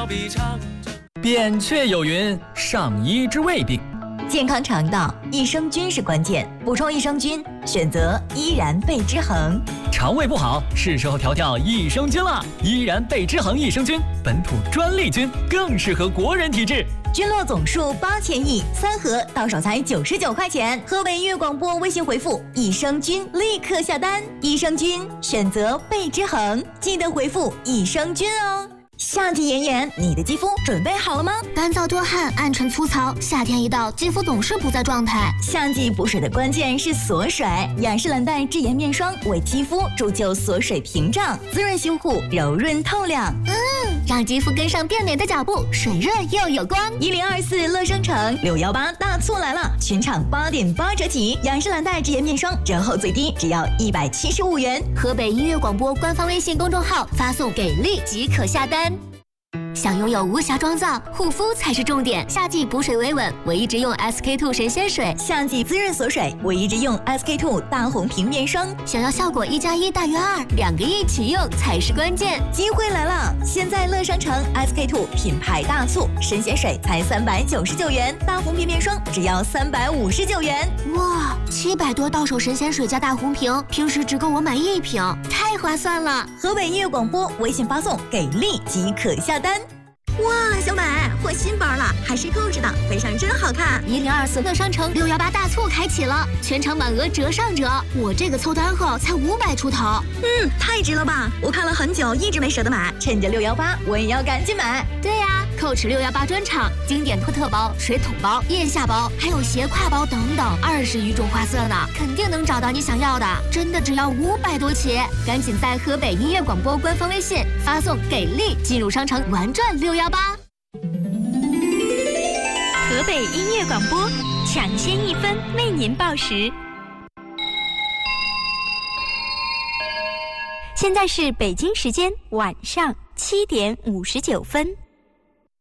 比唱着。 扁鹊有云：上医之未病。 健康肠道，益生菌是关键，补充益生菌，选择依然贝之恒。 肠胃不好，是时候调调益生菌了。依然贝之恒益生菌，本土专利菌，更适合国人体质。 菌落总数8000亿，3盒到手才99块钱。河北音乐广播微信回复益生菌，立刻下单。益生菌选择贝之恒，记得回复益生菌哦。夏季炎炎，你的肌肤准备好了吗？ 干燥多汗、暗沉粗糙，夏天一到，肌肤总是不在状态。 夏季补水的关键是锁水，雅诗兰黛智颜面霜为肌肤铸就锁水屏障，滋润修护，柔润透亮。 让肌肤跟上变美的脚步，水润又有光。 1024乐生城618大促来了，全场8.8折起，雅诗兰黛智颜面霜折后最低只要175元。 河北音乐广播官方微信公众号发送给力即可下单。想拥有无瑕妆造，护肤才是重点。夏季补水维稳，我一直用 SK2 神仙水； 夏季滋润锁水，我一直用 SK2 大红瓶面霜。 想要效果1+1大于2，2个一起用才是关键。 机会来了！现在乐商城 SK2 品牌大促，神仙水才399元，大红瓶面霜只要359元。 哇，700多到手神仙水加大红瓶，平时只够我买1瓶，太划算了！ 河北音乐广播微信发送给力即可下单。哇，小美，换新包了，还是购置的，背上真好看。 1024乐商城618大促开启了，全场满额折上折。我这个凑单后才500出头， 太值了吧！我看了很久，一直没舍得买，趁着618，我也要赶紧买。 对呀，Coach 618专场，经典托特包、水桶包、腋下包，还有斜挎包等等，20余种花色呢，肯定能找到你想要的。真的只要500多起，赶紧在河北音乐广播官方微信发送给力，进入商城玩转618。 河北音乐广播抢先1分为您报时。现在是北京时间晚上7点59分。